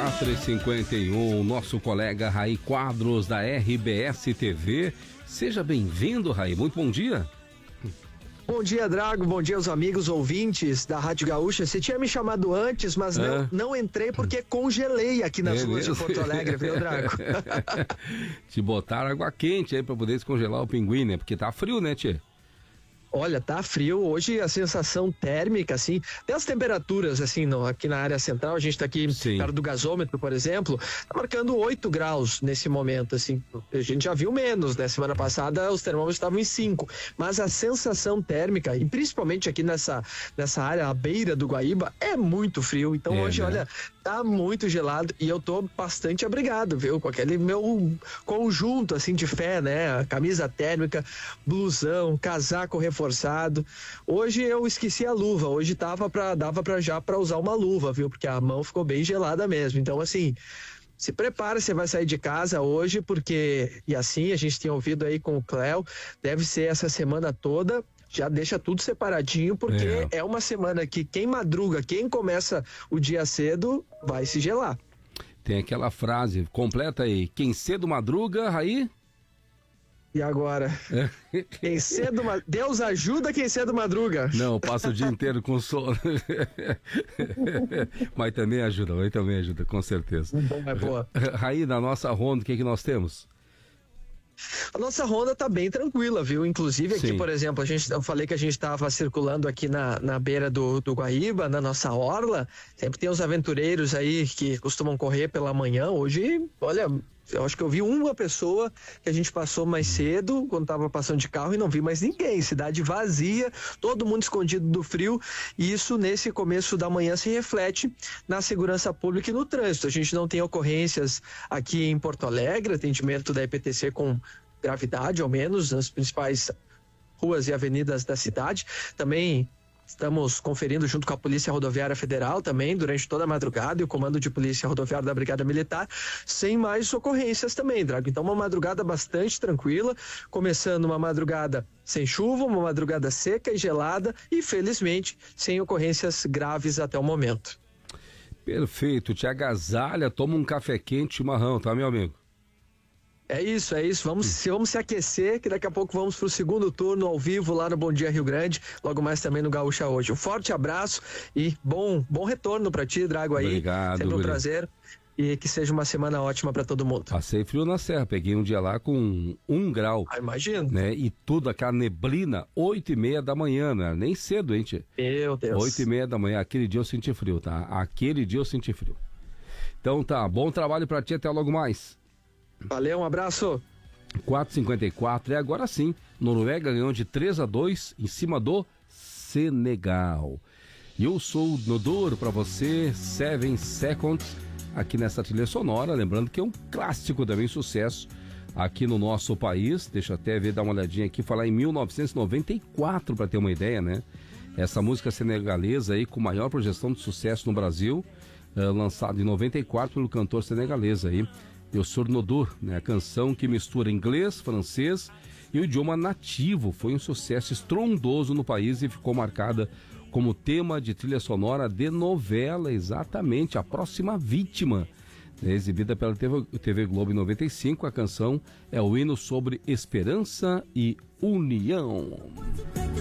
4h51, nosso colega Raí Quadros da RBS TV. Seja bem-vindo, Raí. Muito bom dia. Bom dia, Drago. Bom dia aos amigos ouvintes da Rádio Gaúcha. Você tinha me chamado antes, mas não entrei porque congelei aqui nas ruas de Porto Alegre, viu, Drago? Te botaram água quente aí pra poder descongelar o pinguim, né? Porque tá frio, né, tchê? Olha, tá frio. Hoje a sensação térmica, assim, tem as temperaturas, assim, aqui na área central, a gente tá aqui perto do gasômetro, por exemplo, tá marcando 8 graus nesse momento, assim. A gente já viu menos, né? Semana passada os termômetros estavam em 5, mas a sensação térmica, e principalmente aqui nessa área, à beira do Guaíba, é muito frio. Então hoje, né? Olha, tá muito gelado e eu tô bastante abrigado, viu? Com aquele meu conjunto, assim, de fé, né? Camisa térmica, blusão, casaco reforçado. Hoje eu esqueci a luva, hoje dava pra usar uma luva, viu? Porque a mão ficou bem gelada mesmo. Então, assim, se prepara, você vai sair de casa hoje, porque, e assim, a gente tem ouvido aí com o Cléo, deve ser essa semana toda. Já deixa tudo separadinho, porque é uma semana que quem madruga, quem começa o dia cedo, vai se gelar. Tem aquela frase, completa aí, quem cedo madruga, Raí? E agora? Quem cedo, Deus ajuda quem cedo madruga. Não, passa o dia inteiro com sono. Mas também ajuda, com certeza. É boa. Raí, na nossa ronda, o que nós temos? A nossa ronda tá bem tranquila, viu? Inclusive aqui, por exemplo, eu falei que a gente estava circulando aqui na beira do Guaíba, na nossa orla. Sempre tem os aventureiros aí que costumam correr pela manhã. Hoje, olha, eu acho que eu vi uma pessoa que a gente passou mais cedo, quando tava passando de carro, e não vi mais ninguém. Cidade vazia, todo mundo escondido do frio, e isso nesse começo da manhã se reflete na segurança pública e no trânsito. A gente não tem ocorrências aqui em Porto Alegre, atendimento da EPTC com gravidade, ao menos, nas principais ruas e avenidas da cidade. Também estamos conferindo junto com a Polícia Rodoviária Federal também, durante toda a madrugada, e o Comando de Polícia Rodoviária da Brigada Militar, sem mais ocorrências também, Drago. Então, uma madrugada bastante tranquila, começando uma madrugada sem chuva, uma madrugada seca e gelada, e felizmente, sem ocorrências graves até o momento. Perfeito, te agasalha, toma um café quente, chimarrão, tá, meu amigo? É isso. Vamos se aquecer, que daqui a pouco vamos pro segundo turno ao vivo lá no Bom Dia Rio Grande, logo mais também no Gaúcha Hoje. Um forte abraço e bom retorno pra ti, Drago, aí. Obrigado. Sempre um prazer e que seja uma semana ótima pra todo mundo. Passei frio na serra, peguei um dia lá com 1 grau. Ah, imagino. Né? E tudo, aquela neblina, 8h30 da manhã, né? Nem cedo, hein, tia? Meu Deus. 8h30 da manhã, aquele dia eu senti frio, tá? Aquele dia eu senti frio. Então tá, bom trabalho pra ti, até logo mais. Valeu, um abraço. 4h54, e agora sim, Noruega ganhou de 3-2 em cima do Senegal. E eu sou o Nodor para você, 7 Seconds, aqui nessa trilha sonora, lembrando que é um clássico também, sucesso aqui no nosso país. Deixa eu até dar uma olhadinha aqui, falar em 1994, para ter uma ideia, né? Essa música senegalesa aí com maior projeção de sucesso no Brasil, lançada em 94 pelo cantor senegalês aí, Eu Sou Nodor, né? A canção que mistura inglês, francês e o idioma nativo. Foi um sucesso estrondoso no país e ficou marcada como tema de trilha sonora de novela, exatamente, A Próxima Vítima, né? Exibida pela TV Globo em 95. A canção é o hino sobre esperança e união.